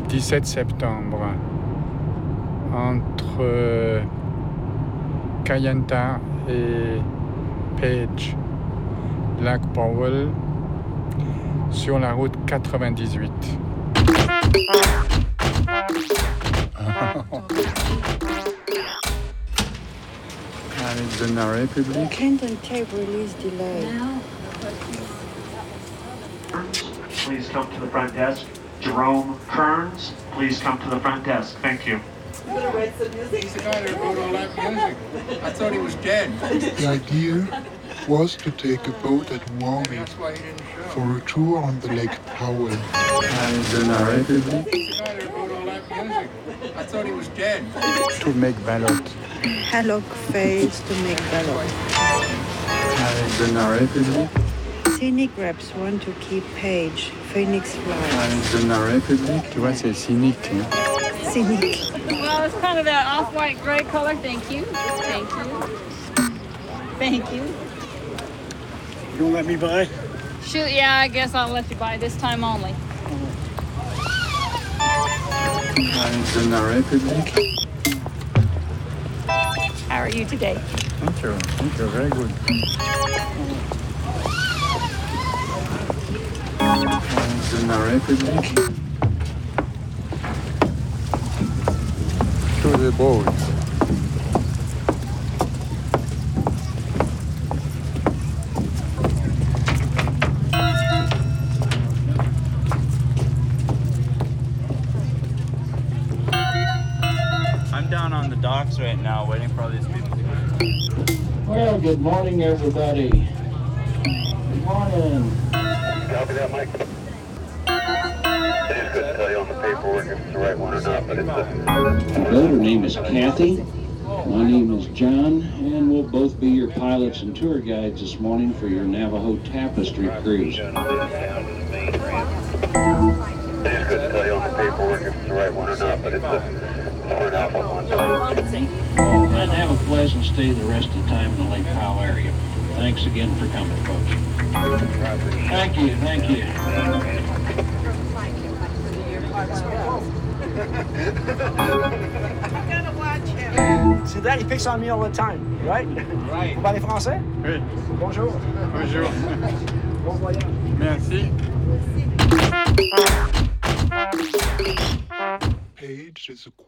17 septembre, entre Kayenta et Page, Lac Powell, sur la route 98. Arizona Republic. Clinton tape release delay. Please come to the front desk. Jerome Kearns, please come to the front desk. Thank you. He's the guy that wrote all that music. I thought he was dead. The idea was to take a boat at Warming That's why he didn't show. for a tour on the Lake Powell. Arizona Republic. He's the guy that wrote all that music. I thought he was dead. To make ballot. Hallock fails to make ballot. Arizona Republic. Scenic reps want to keep Page. Phoenix flies. Arizona Republic. Tu vois, c'est cynique. Hein? Scenic. Well, it's kind of that off-white gray color. Thank you. Thank you. Thank you. You won't let me buy? Shoot, yeah, I guess I'll let you buy this time only. Arizona Republic. How are you today? Thank you. Thank you. Very good. Arizona Republic. To the boat. I'm down on the docks right now waiting for all these people to come. Well, good morning, everybody. Good morning. Copy that, Mike. I just couldn't tell you on the paperwork if it's the right one or not, but it's Hello, her name is Kathy. My name is John, and we'll both be your pilots and tour guides this morning for your Navajo Tapestry cruise. I just couldn't tell you on the paperwork if it's the right one or not, but it's an alpha one. And have a pleasant stay the rest of the time in the Lake Powell area. Thanks again for coming, folks. Thank you, thank you. See that? He picks on me all the time, right? Right. Vous parlez français? Oui. Bonjour. Bonjour. Bon voyage. Merci. Page is a